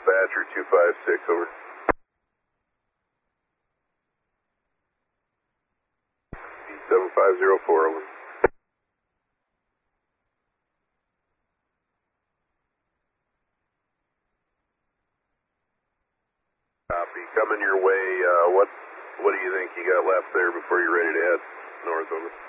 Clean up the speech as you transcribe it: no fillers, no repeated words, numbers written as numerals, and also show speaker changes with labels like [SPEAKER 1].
[SPEAKER 1] dispatcher 256, over. 7504, over. Copy. Coming your way. What do you think you got left there before you're ready to head north, over?